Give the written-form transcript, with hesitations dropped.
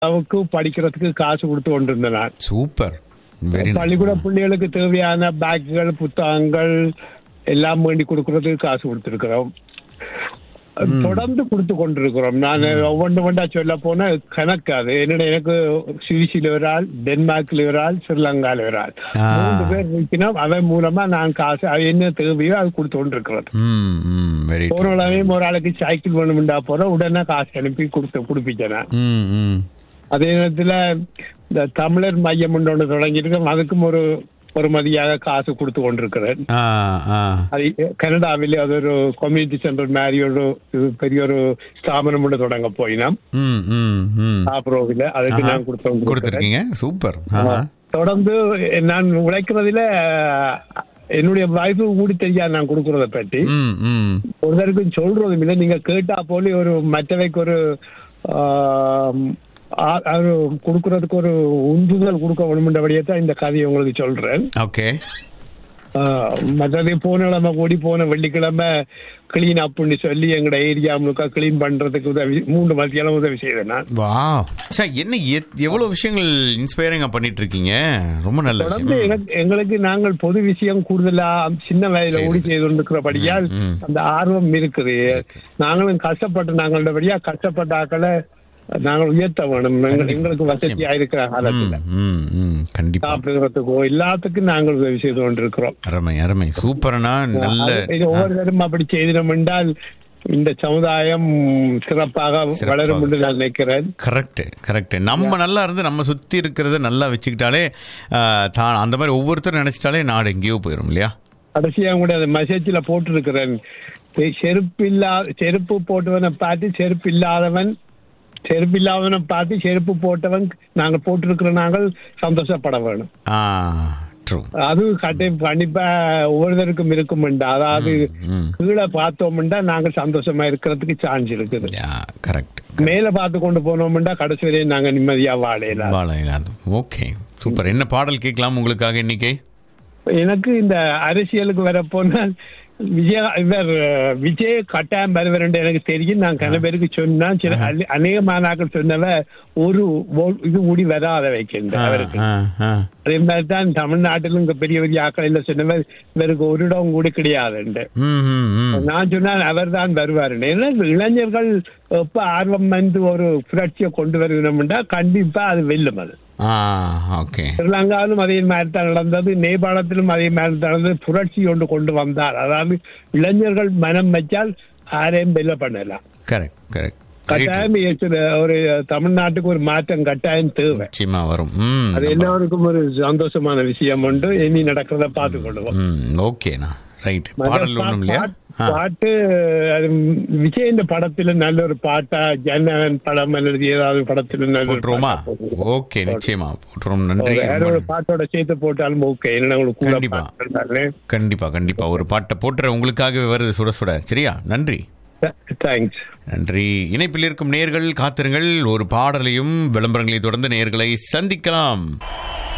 அவருக்கு படிக்கிறதுக்கு காசு கொடுத்து கொண்டிருந்தேன் நான். சூப்பர். பள்ளிக்கூட பிள்ளைகளுக்கு தேவையான பேக்குகள் புத்தகங்கள் எல்லாம் வேண்டி கொடுக்கறதுக்கு காசு கொடுத்திருக்கிறோம். தொடர்ந்து கொடுத்து கொண்டிருக்கிறோம். நான் ஒவ்வொன்றா சொல்ல போன கணக்காது. என்னோட எனக்கு சுவிஸில ஒரு ஆள், டென்மார்க்ல ஒரு ஆள், ஸ்ரீலங்கால ஒரு ஆள், 3 பேர் இருக்கணும். அவன் மூலமா நான் காசு என்ன தேவையோ அது கொடுத்து கொண்டிருக்கிறோம். போனவளையும் ஒரு ஆளுக்கு சைக்கிள் வேணும்டா போற உடனே காசு அனுப்பி கொடுப்பிச்சேன். அதே நேரத்துல இந்த தமிழர் மையம் ஒன்று தொடங்கியிருக்கோம். அதுக்கும் ஒரு மதியாக காசு கொடுத்து கொண்டிருக்கிறேன். அது கனடாவிலே அது ஒரு கம்யூனிட்டி சென்டர் மாதிரி ஒரு பெரிய ஒரு ஸ்தாபனம் ஒன்று தொடங்க போயினோம். அதுக்கு நான் கொடுத்துருக்கீங்க. சூப்பர். தொடர்ந்து நான் உழைக்கிறதுல என்னுடைய வாய்ப்பு கூடி தெரியாது. நான் கொடுக்கறத பற்றி ஒருத்தருக்கும் சொல்றதும் இல்லை. நீங்க கேட்டா போல ஒரு மற்றவைக்கு ஒரு கொடுக்கறதுக்கு ஒரு உந்துதல் கொடுக்க வேணும்ன்றபடியே தான் இந்த கதையை உங்களுக்கு சொல்றேன். ஓகே. மற்றது போன கிழமை கூடி போன வெள்ளிக்கிழமை கிளீன் அப்னு சொல்லி எங்கட ஏரியா முழுக்க கிளீன் பண்றதுக்கு உதவி 3 மத்தியாலம் உதவி செய்தேன் நான். என்ன எவ்வளவு விஷயங்கள் இன்ஸ்பைரிங்கா பண்ணிட்டு இருக்கீங்க. ரொம்ப நல்ல விஷயம். எங்களுக்கு நாங்கள் பொது விஷயம் கூடுதலா சின்ன வயதுல ஓடி செய்து கொண்டிருக்கிறபடியால் அந்த ஆர்வம் இருக்குது. நாங்களும் கஷ்டப்பட்டபடியா கஷ்டப்பட்டாக்களை நாங்கள் உயர்த்த வேணும். எங்களுக்கு வசதியா இருக்கிற காலத்துல சாப்பிடுறதுக்கோ எல்லாத்துக்கும் நாங்கள் உதவி செய்து கொண்டிருக்கிறோம். அருமை அருமை. சூப்பர்னா. நல்ல ஒவ்வொருத்தரும் அப்படி செய்திடும் என்றால் இந்த சமுதாயம் சிறப்பாக வளரும் என்று நான் நினைக்கிறேன். Correct correct. நம்ம நல்லா இருந்து நம்ம சுத்தி இருக்கிறத நல்லா வச்சுக்கிட்டாலே அந்த மாதிரி ஒவ்வொருத்தரும் நினைச்சிட்டாலே நாடு எங்கேயோ போயிடும் இல்லையா. கடைசியா கூட அந்த மெசேஜ்ல போட்டு இருக்கிறேன். செருப்பு போட்டவனை பார்த்து செருப்பு இல்லாதவனை பார்த்து செருப்பு போட்டவன் நாங்க போட்டிருக்கிற நாங்கள் சந்தோஷப்பட வேணும். அது கண்டிப்பா ஒவ்வொருத்தருக்கும் இருக்கும்டா. அதாவது கீழே பார்த்தோம்டா நாங்க சந்தோஷமா இருக்கிறதுக்கு சான்ஸ் இருக்குது. மேல பார்த்து கொண்டு போனோம்டா கடைசி வரையும் நாங்க நிம்மதியா வாழலாம். Okay super. என்ன பாடல் கேட்கலாம் உங்களுக்காக இன்னைக்கு? எனக்கு இந்த அரசியலுக்கு வரப்போனால் விஜய் கட்டாயம் வருவர் என்று எனக்கு தெரியும். நான் கன பேருக்கு சொன்னேன். அநேக மாணாக்கள் சொன்னவ ஒரு இது கூடி வராத வைக்கின்ற அவருக்கு. அதே மாதிரிதான் தமிழ்நாட்டிலும் பெரிய பெரிய ஆக்கள் இல்ல சொன்னவ இவருக்கு ஒரு இடம் கூட கிடையாது. நான் சொன்னேன் அவர் தான் வருவார். இளைஞர்கள் எப்ப ஆர்வம் வந்து ஒரு புரட்சியை கொண்டு வருகிறோம்னா கண்டிப்பா அது வெல்லும். அது ஸ்ரீலங்காவிலும் அதே மாதிரி தான் நடந்தது. நேபாளத்திலும் அதே மாதிரி தான் நடந்தது. புரட்சி கொண்டு வந்தார். அதாவது இளைஞர்கள் மனம் வச்சால் யாரையும் வெல்ல பண்ணலாம். கட்டாயம் ஒரு தமிழ்நாட்டுக்கு ஒரு மாற்றம் கட்டாயம் தேவை. அது எல்லாருக்கும் ஒரு சந்தோஷமான விஷயம் உண்டு. இனி நடக்கிறத பார்த்து கொள்வோம். பாட்டு விஜய் படத்துல நல்ல ஒரு பாட்டா ஜனவன் படம் அல்லது ஏதாவது படத்துல நல்ல ஒரு பாட்டோட சேர்த்து போட்டாலும் ஓகே. கண்டிப்பா கண்டிப்பா ஒரு பாட்டை போட்டுற உங்களுக்காக வருது சுட சுட. சரியா? நன்றி. தேங்க்ஸ். நன்றி. இணைப்பில் இருக்கும் நேயர்கள் காத்திருங்கள். ஒரு பாடலையும் விளம்பரங்களை தொடர்ந்து நேயர்களை சந்திக்கலாம்.